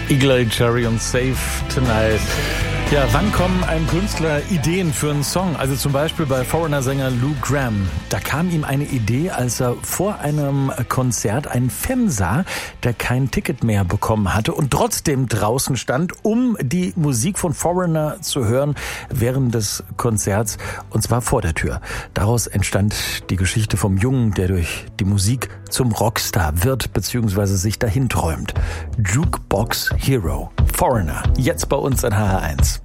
Eagle-Eye Cherry und Save Tonight. Ja, wann kommen einem Künstler Ideen für einen Song? Also zum Beispiel bei Foreigner-Sänger Lou Gramm. Da kam ihm eine Idee, als er vor einem Konzert einen Fan sah, der kein Ticket mehr bekommen hatte und trotzdem draußen stand, um die Musik von Foreigner zu hören während des Konzerts, und zwar vor der Tür. Daraus entstand die Geschichte vom Jungen, der durch die Musik zum Rockstar wird bzw. sich dahin träumt. Jukebox Hero. Foreigner. Jetzt bei uns in HR1.